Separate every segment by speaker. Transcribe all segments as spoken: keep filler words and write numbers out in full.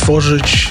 Speaker 1: stworzyć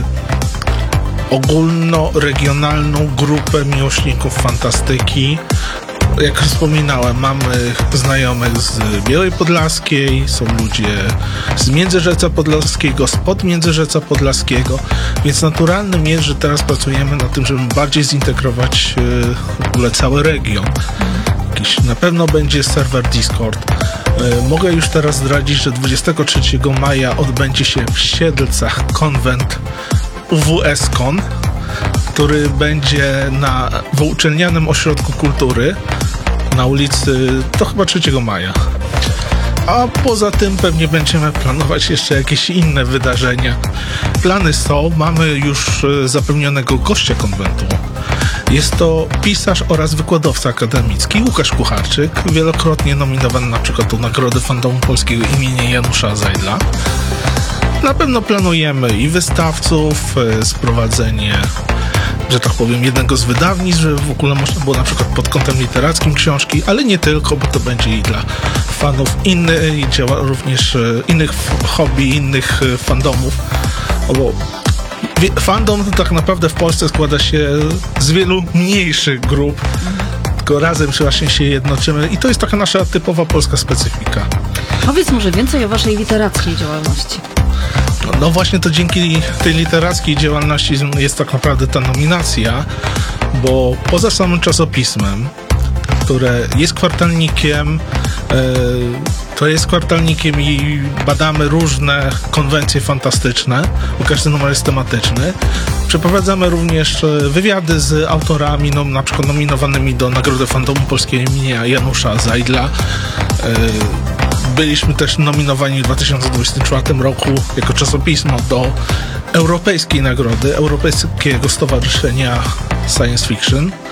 Speaker 1: ogólnoregionalną grupę miłośników fantastyki. Jak wspominałem, mamy znajomych z Białej Podlaskiej, są ludzie z Międzyrzeca Podlaskiego, spod Międzyrzeca Podlaskiego, więc naturalnym jest, że teraz pracujemy nad tym, żeby bardziej zintegrować w ogóle cały region. Jakiś, na pewno będzie serwer Discord. Mogę już teraz zdradzić, że dwudziestego trzeciego maja odbędzie się w Siedlcach konwent U W S Con, który będzie na w Uczelnianym Ośrodku Kultury na ulicy, to chyba trzeciego maja. A poza tym pewnie będziemy planować jeszcze jakieś inne wydarzenia. Plany są, mamy już zapewnionego gościa konwentu. Jest to pisarz oraz wykładowca akademicki Łukasz Kucharczyk, wielokrotnie nominowany na przykład do Nagrody Fandomu Polskiego imienia Janusza Zajdla. Na pewno planujemy i wystawców, sprowadzenie, że tak powiem, jednego z wydawnictw, żeby w ogóle można było na przykład pod kątem literackim książki, ale nie tylko, bo to będzie i dla fanów innych, działa również innych hobby, innych fandomów, bo fandom tak naprawdę w Polsce składa się z wielu mniejszych grup, tylko razem właśnie się jednoczymy i to jest taka nasza typowa polska specyfika.
Speaker 2: Powiedz może więcej o waszej literackiej działalności.
Speaker 1: No właśnie to dzięki tej literackiej działalności jest tak naprawdę ta nominacja, bo poza samym czasopismem, które jest kwartalnikiem, to jest kwartalnikiem i badamy różne konwencje fantastyczne, bo każdy numer jest tematyczny. Przeprowadzamy również wywiady z autorami, no, na przykład nominowanymi do Nagrody Fandomu Polskiego imienia Janusza Zajdla. Byliśmy też nominowani w dwa tysiące dwudziestym czwartym roku jako czasopismo do Europejskiej Nagrody, Europejskiego Stowarzyszenia Science Fiction.